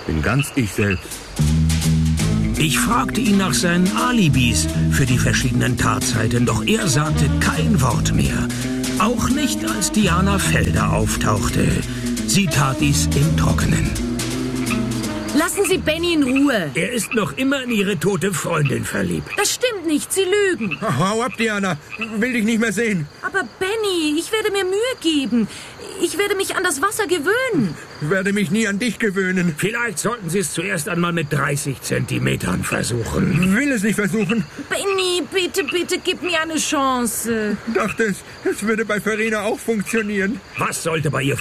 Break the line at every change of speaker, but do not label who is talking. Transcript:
Bin ganz ich selbst.
Ich fragte ihn nach seinen Alibis für die verschiedenen Tatzeiten, doch er sagte kein Wort mehr. Auch nicht, als Diana Felder auftauchte. Sie tat dies im Trockenen.
Lassen Sie Benny in Ruhe.
Er ist noch immer in ihre tote Freundin verliebt.
Das stimmt nicht, Sie lügen.
Hau ab, Diana. Will dich nicht mehr sehen.
Aber Benny, ich werde mir Mühe geben. Ich werde mich an das Wasser gewöhnen.
Werde mich nie an dich gewöhnen.
Vielleicht sollten Sie es zuerst einmal mit 30 Zentimetern versuchen.
Will es nicht versuchen.
Benny, bitte, bitte, gib mir eine Chance.
Dachte es würde bei Verena auch funktionieren.
Was sollte bei ihr